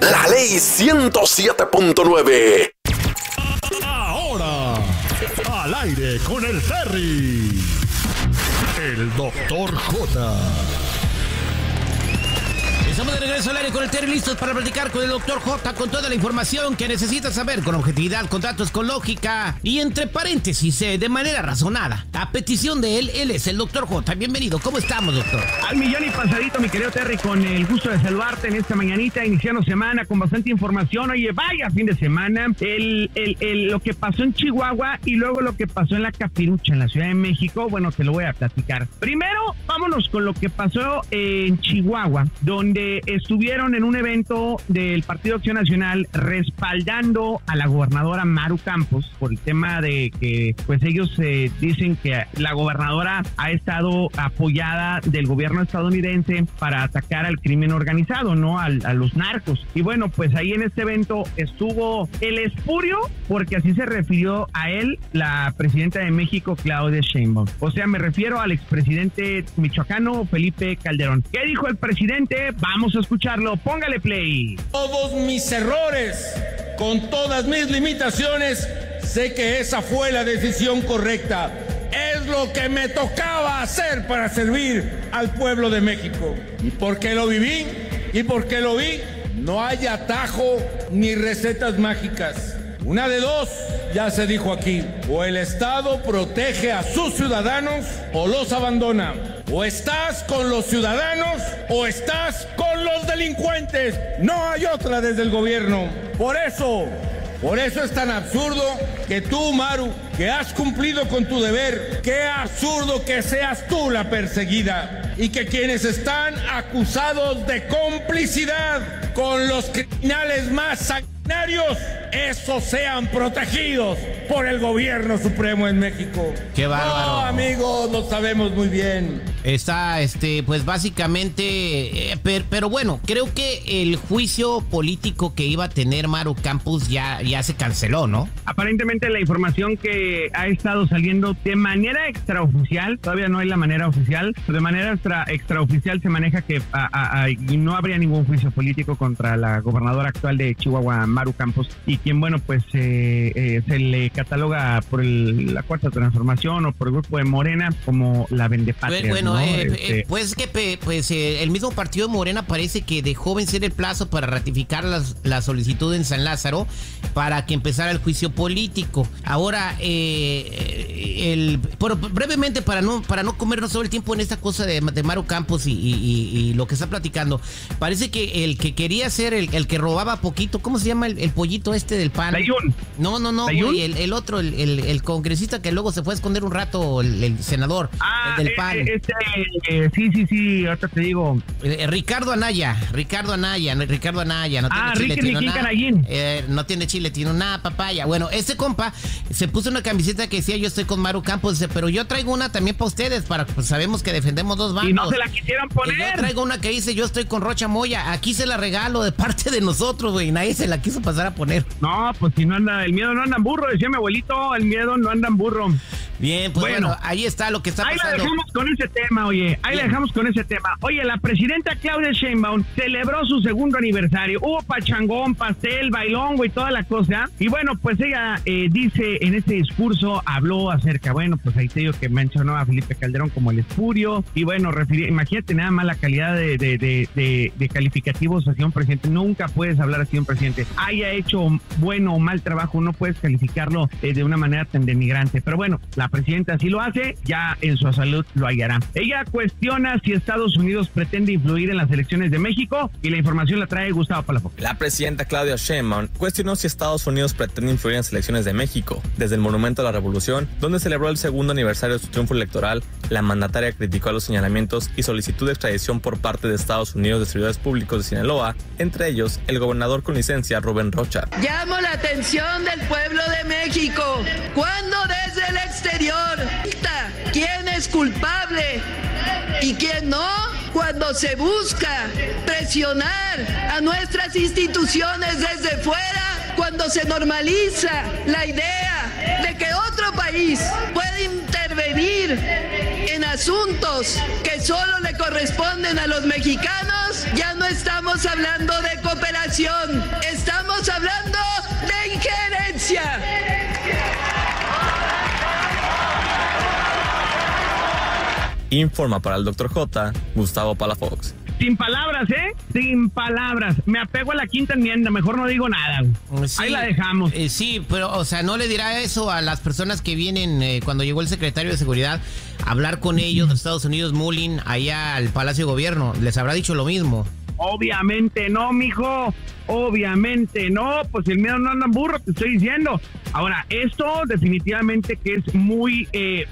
La Ley 107.9. Ahora, al aire con el Terry, el Dr. J. Estamos de regreso al aire con el Terry, listos para platicar con el Dr. J con toda la información que necesitas saber con objetividad, con datos, con lógica y entre paréntesis, de manera razonada. A petición de él es el Dr. J. Bienvenido, ¿cómo estamos, doctor? Al millón y pasadito, mi querido Terry, con el gusto de saludarte en esta mañanita, iniciando semana con bastante información. Oye, vaya fin de semana, lo que pasó en Chihuahua y luego lo que pasó en la Capirucha, en la Ciudad de México, bueno, te lo voy a platicar. Primero, vámonos con lo que pasó en Chihuahua, donde estuvieron en un evento del Partido Acción Nacional respaldando a la gobernadora Maru Campos por el tema de que pues ellos dicen que la gobernadora ha estado apoyada del gobierno estadounidense para atacar al crimen organizado, ¿no? A los narcos. Y bueno, pues ahí en este evento estuvo el espurio, porque así se refirió a él la presidenta de México, Claudia Sheinbaum. O sea, me refiero al expresidente michoacano Felipe Calderón. ¿Qué dijo el presidente? Vamos a escucharlo, póngale play. Todos mis errores, con todas mis limitaciones, sé que esa fue la decisión correcta. Es lo que me tocaba hacer para servir al pueblo de México. ¿Y por qué lo viví? ¿Y por qué lo vi? No hay atajo ni recetas mágicas. Una de dos, ya se dijo aquí, o el Estado protege a sus ciudadanos o los abandona. O estás con los ciudadanos o estás con los delincuentes. No hay otra desde el gobierno. Por eso es tan absurdo que tú, Maru, que has cumplido con tu deber, qué absurdo que seas tú la perseguida y que quienes están acusados de complicidad con los criminales más sanguinarios, esos sean protegidos por el gobierno supremo en México. Qué bárbaro. No, amigos, lo sabemos muy bien. Está, pues básicamente, pero bueno, creo que el juicio político que iba a tener Maru Campos ya se canceló, ¿no? Aparentemente la información que ha estado saliendo de manera extraoficial, todavía no hay la manera oficial, pero de manera extraoficial se maneja que no habría ningún juicio político contra la gobernadora actual de Chihuahua, Maru Campos, y quien, bueno, pues se le cataloga por la Cuarta Transformación o por el grupo de Morena como la vendepatria. Bueno, ¿no? pues el mismo partido de Morena parece que dejó vencer el plazo para ratificar la solicitud en San Lázaro para que empezara el juicio político. Ahora, brevemente, para no comernos todo el tiempo en esta cosa de Maru Campos y lo que está platicando, parece que el que quería ser el que robaba poquito, ¿cómo se llama el pollito este del PAN? Layún. No, güey, el otro, el congresista que luego se fue a esconder un rato, el senador del PAN. Sí, ahorita te digo. Ricardo Anaya. No tiene chile, Ricky Canallín. No tiene chile, tiene una papaya. Bueno, este compa se puso una camiseta que decía yo estoy con Maru Campos, dice, pero yo traigo una también para ustedes, pues sabemos que defendemos dos bandos. Y no se la quisieron poner. Y yo traigo una que dice yo estoy con Rocha Moya, aquí se la regalo de parte de nosotros, güey, nadie se la quiso pasar a poner. No, pues si no anda, el miedo no anda en burro, decía mi abuelito, el miedo no anda en burro. Bien, pues bueno, ahí está lo que está pasando. Ahí la dejamos con ese tema, oye. Oye, la presidenta Claudia Sheinbaum celebró su segundo aniversario. Hubo pachangón, pastel, bailongo y toda la cosa. Y bueno, pues ella dice en este discurso, habló acerca, bueno, pues ahí te digo que mencionó a Felipe Calderón como el espurio. Y bueno, imagínate nada más la calidad de calificativos hacia un presidente. Nunca puedes hablar así de un presidente. Haya hecho bueno o mal trabajo, no puedes calificarlo de una manera tan denigrante. Pero bueno, la presidenta así lo hace, ya en su salud lo hallará. Ella cuestiona si Estados Unidos pretende influir en las elecciones de México y la información la trae Gustavo Palafox. La presidenta Claudia Sheinbaum cuestionó si Estados Unidos pretende influir en las elecciones de México. Desde el Monumento a la Revolución, donde celebró el segundo aniversario de su triunfo electoral, la mandataria criticó los señalamientos y solicitud de extradición por parte de Estados Unidos de servidores públicos de Sinaloa, entre ellos el gobernador con licencia Rubén Rocha. Llamo la atención del pueblo de México. Cuando desde el exterior, ¿quién es culpable y quién no? Cuando se busca presionar a nuestras instituciones desde fuera, cuando se normaliza la idea de que otro país puede intervenir en asuntos que solo le corresponden a los mexicanos, ya no estamos hablando de cooperación manipulación, estamos hablando de injerencia. Informa para el Dr. J, Gustavo Palafox. Sin palabras, Sin palabras. Me apego a la quinta enmienda, mejor no digo nada. Sí, ahí la dejamos. Sí, pero, o sea, ¿no le dirá eso a las personas que vienen cuando llegó el secretario de Seguridad a hablar con ellos de Estados Unidos, Mullin, allá al Palacio de Gobierno? ¿Les habrá dicho lo mismo? Obviamente no, mijo. Obviamente no, pues el miedo no anda en burro, te estoy diciendo. Ahora, esto definitivamente que es muy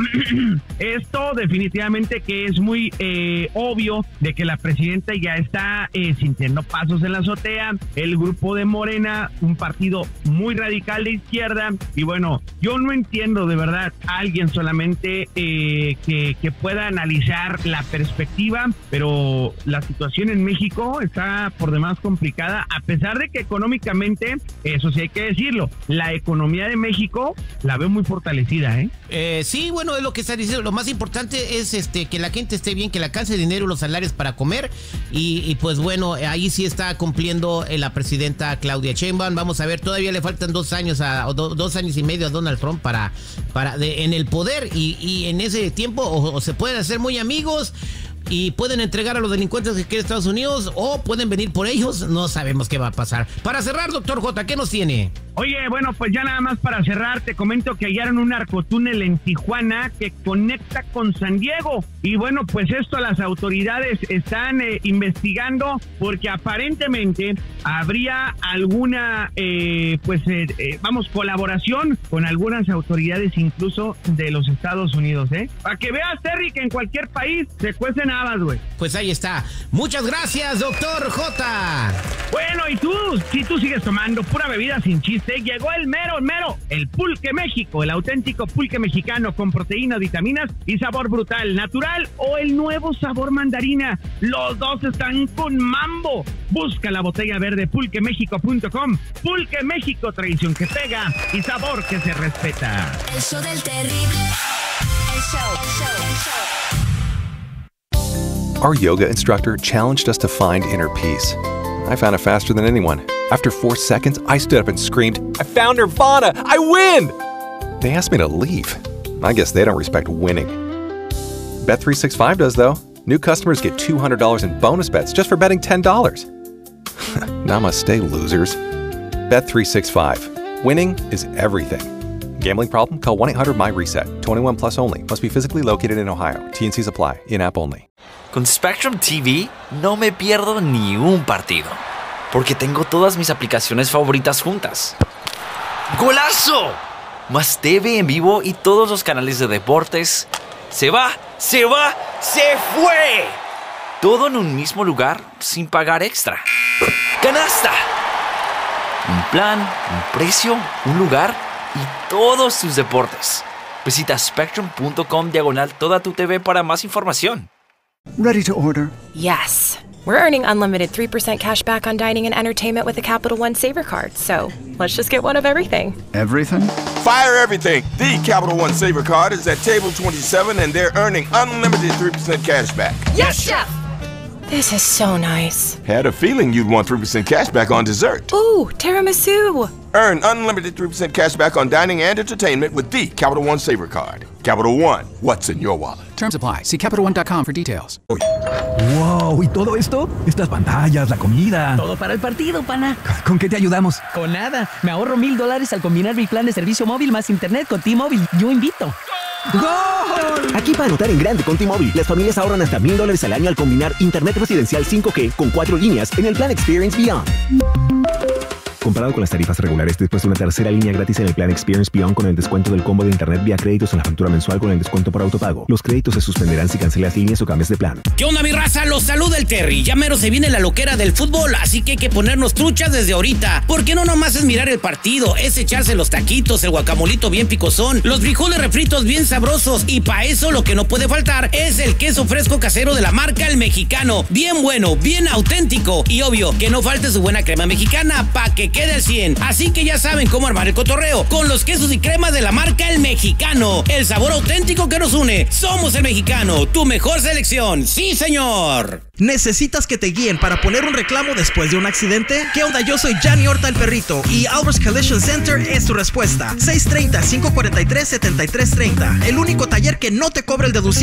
obvio de que la presidenta ya está sintiendo pasos en la azotea. El grupo de Morena, un partido muy radical de izquierda, y bueno, yo no entiendo de verdad a alguien solamente que pueda analizar la perspectiva, pero la situación en México está por demás complicada, a pesar de que económicamente, eso sí hay que decirlo, la economía de México la veo muy fortalecida, Sí, bueno, es lo que está diciendo. Lo más importante es que la gente esté bien, que le alcance el dinero, los salarios para comer, y pues bueno, ahí sí está cumpliendo la presidenta Claudia Sheinbaum. Vamos a ver, todavía le faltan 2 años o 2 años y medio a Donald Trump en el poder, y en ese tiempo o se pueden hacer muy amigos y pueden entregar a los delincuentes que quieren Estados Unidos, o pueden venir por ellos. No sabemos qué va a pasar. Para cerrar, doctor J, ¿qué nos tiene? Oye, bueno, pues ya nada más para cerrar, te comento que hallaron un narcotúnel en Tijuana que conecta con San Diego. Y bueno, pues esto las autoridades están investigando, porque aparentemente habría alguna, colaboración con algunas autoridades incluso de los Estados Unidos, Para que veas, Terry, que en cualquier país se cuecen habas, güey. Pues ahí está. Muchas gracias, doctor J. Bueno, y tú, si tú sigues tomando pura bebida sin chiste, llegó el mero, el Pulque México, el auténtico pulque mexicano con proteínas, vitaminas y sabor brutal, natural, o el nuevo sabor mandarina. Los dos están con mambo. Busca la botella verde pulquemexico.com. Pulque México, tradición que pega y sabor que se respeta. El show del terrible. El show. Our yoga instructor challenged us to find inner peace. I found it faster than anyone. After 4 seconds, I stood up and screamed, "I found Nirvana! I win!" They asked me to leave. I guess they don't respect winning. Bet365 does, though. New customers get $200 in bonus bets just for betting $10. Namaste, losers. Bet365. Winning is everything. Gambling problem? Call 1-800-MY-RESET. 21 plus only. Must be physically located in Ohio. T&Cs apply. In-app only. Con Spectrum TV no me pierdo ni un partido, porque tengo todas mis aplicaciones favoritas juntas. ¡Golazo! Más TV en vivo y todos los canales de deportes. ¡Se fue! Todo en un mismo lugar sin pagar extra. ¡Canasta! Un plan, un precio, un lugar y todos tus deportes. Visita spectrum.com/toda tu TV para más información. Ready to order? Yes. We're earning unlimited 3% cash back on dining and entertainment with the Capital One Saver Card. So let's just get one of everything. Everything? Fire everything. The Capital One Saver Card is at table 27 and they're earning unlimited 3% cash back. Yes, Chef! This is so nice. Had a feeling you'd want 3% cash back on dessert. Ooh, tiramisu. Earn unlimited 3% cash back on dining and entertainment with the Capital One Saver Card. Capital One, what's in your wallet? Terms apply. See CapitalOne.com for details. Wow, ¿y todo esto? Estas pantallas, la comida. Todo para el partido, pana. ¿Con qué te ayudamos? Con nada. Me ahorro $1,000 al combinar mi plan de servicio móvil más internet con T-Mobile. Yo invito. ¡Gol! Aquí para anotar en grande con T-Mobile, las familias ahorran hasta $1,000 al año al combinar internet residencial 5G con 4 líneas en el plan Experience Beyond. Comparado con las tarifas regulares, después de una tercera línea gratis en el plan Experience Beyond con el descuento del combo de internet vía créditos en la factura mensual con el descuento por autopago. Los créditos se suspenderán si cancelas líneas o cambias de plan. ¿Qué onda, mi raza? Los saluda el Terry. Ya mero se viene la loquera del fútbol, así que hay que ponernos truchas desde ahorita. Porque no nomás es mirar el partido, es echarse los taquitos, el guacamolito bien picosón, los frijoles refritos bien sabrosos, y para eso lo que no puede faltar es el queso fresco casero de la marca El Mexicano. Bien bueno, bien auténtico, y obvio que no falte su buena crema mexicana pa' que quede al 100. Así que ya saben cómo armar el cotorreo con los quesos y crema de la marca El Mexicano. El sabor auténtico que nos une. Somos El Mexicano, tu mejor selección. ¡Sí, señor! ¿Necesitas que te guíen para poner un reclamo después de un accidente? ¿Qué onda? Yo soy Gianni Horta el Perrito y Albert's Collision Center es tu respuesta. 630-543-7330. El único taller que no te cobra el deducible